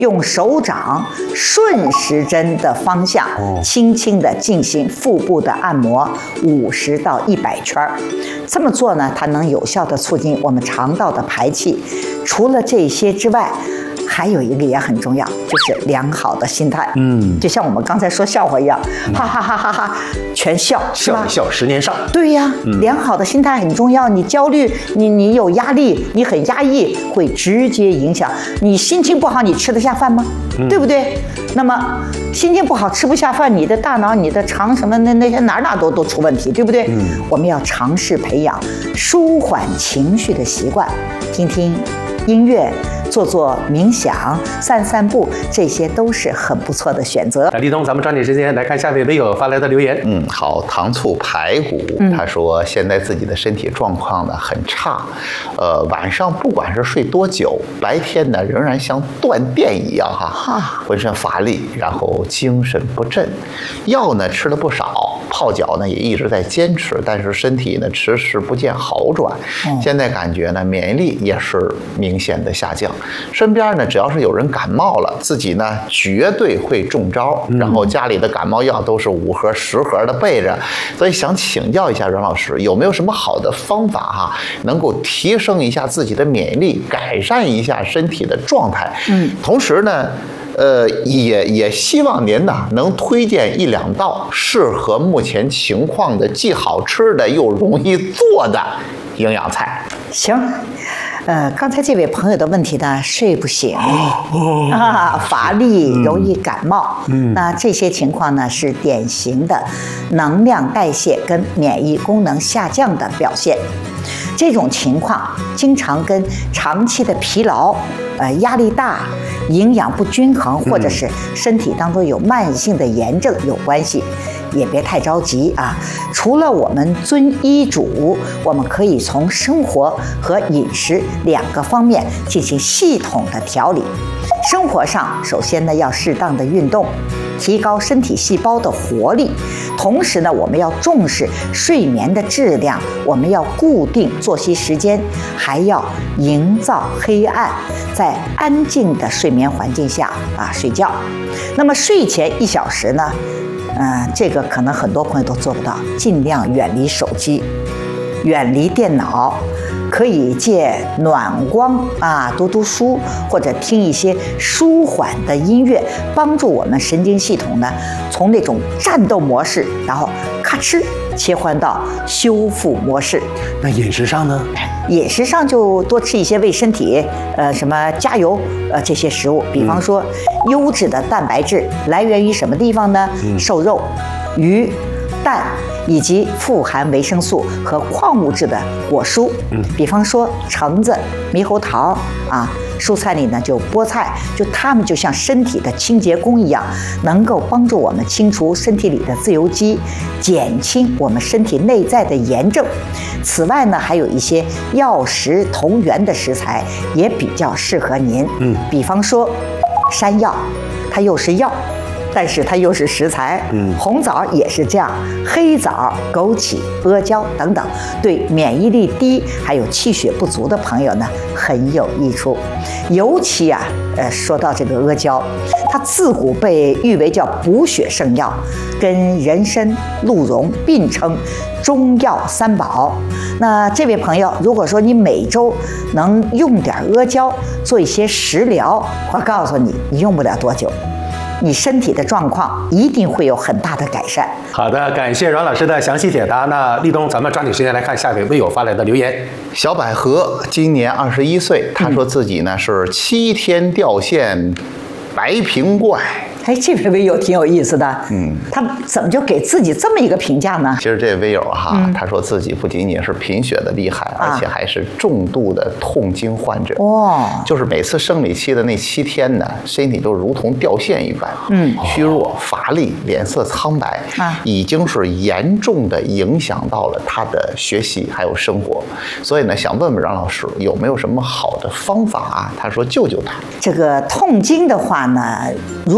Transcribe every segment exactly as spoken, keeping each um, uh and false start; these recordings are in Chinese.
用手掌顺时针的方向，轻轻地进行腹部的按摩五十到一百圈儿。这么做呢，它能有效地促进我们肠道的排气。除了这些之外，还有一个也很重要，就是良好的心态。嗯，就像我们刚才说笑话一样，哈哈哈哈哈，全笑，是吧？ 笑一笑，十年少。 对呀，嗯、良好的心态很重要。你焦虑，你你有压力，你很压抑，会直接影响你心情不好，你吃得下饭吗？嗯、对不对？那么心情不好，吃不下饭，你的大脑、你的肠什么那那些哪哪都都出问题，对不对？嗯，我们要尝试培养舒缓情绪的习惯，听听音乐。做做冥想、散散步，这些都是很不错的选择。 那立冬，咱们抓紧时间来看下位微友发来的留言。 嗯，好，糖醋排骨，他说现在自己的身体状况呢很差，呃，晚上不管是睡多久，白天呢仍然像断电一样哈，浑身乏力，然后精神不振，药呢吃了不少，泡脚呢也一直在坚持，但是身体呢迟迟不见好转。嗯、现在感觉呢免疫力也是明显的下降。身边呢，只要是有人感冒了，自己呢绝对会中招，然后家里的感冒药都是五盒十盒的备着，所以想请教一下阮老师，有没有什么好的方法哈，能够提升一下自己的免疫力，改善一下身体的状态？嗯，同时呢，呃，也也希望您呢能推荐一两道适合目前情况的，既好吃的又容易做的营养菜。 行。呃，刚才这位朋友的问题呢，睡不醒啊，乏力，容易感冒，嗯，那这些情况呢是典型的能量代谢跟免疫功能下降的表现。这种情况经常跟长期的疲劳、呃压力大、营养不均衡，或者是身体当中有慢性的炎症有关系。也别太着急啊！除了我们遵医嘱，我们可以从生活和饮食两个方面进行系统的调理。生活上，首先呢要适当的运动，提高身体细胞的活力。同时呢，我们要重视睡眠的质量，我们要固定作息时间，还要营造黑暗，在安静的睡眠环境下啊睡觉。那么睡前一小时呢？嗯，这个可能很多朋友都做不到，尽量远离手机，远离电脑，可以借暖光啊，读读书，或者听一些舒缓的音乐，帮助我们神经系统呢，从那种战斗模式，然后咔哧切换到修复模式。 那饮食上呢？ 饮食上就多吃一些为身体，呃，什么加油，呃，这些食物。比方说，嗯、优质的蛋白质来源于什么地方呢？嗯、瘦肉、鱼、蛋，以及富含维生素和矿物质的果蔬。嗯，比方说橙子、猕猴桃啊。蔬菜里呢，就菠菜，就它们就像身体的清洁工一样，能够帮助我们清除身体里的自由基，减轻我们身体内在的炎症。此外呢，还有一些药食同源的食材也比较适合您。嗯，比方说山药，它又是药，但是它又是食材。嗯，红枣也是这样，黑枣、枸杞、阿胶等等，对免疫力低还有气血不足的朋友呢很有益处。尤其啊，呃，说到这个阿胶，它自古被誉为叫补血圣药，跟人参、鹿茸并称中药三宝。那这位朋友，如果说你每周能用点阿胶做一些食疗，我告诉你，你用不了多久，你身体的状况一定会有很大的改善。 好的，感谢阮老师的详细解答。那立冬，咱们抓紧时间来看下位微友发来的留言。 小百合今年二十一岁，他说自己呢是七天掉线白屏怪。 哎，这位微友挺有意思的，嗯，他怎么就给自己这么一个评价呢？ 其实这位微友哈，嗯、他说自己不仅仅是贫血的厉害，啊、而且还是重度的痛经患者。哦，就是每次生理期的那七天呢，身体就如同掉线一般，嗯，虚弱、乏力、脸色苍白，啊，已经是严重的影响到了他的学习还有生活。所以呢，想问问阮老师有没有什么好的方法啊？他说救救他。 这个痛经的话呢，如果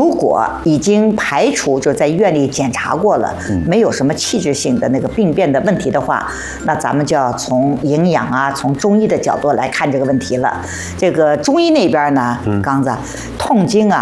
果已经排除，就在医院里检查过了，没有什么器质性的那个病变的问题的话，那咱们就要从营养啊，从中医的角度来看这个问题了。这个中医那边呢，刚子，痛经啊。